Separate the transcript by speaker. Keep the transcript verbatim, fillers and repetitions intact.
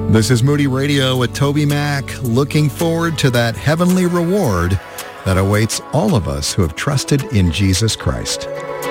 Speaker 1: This is Moody Radio with Toby Mac, looking forward to that heavenly reward that awaits all of us who have trusted in Jesus Christ.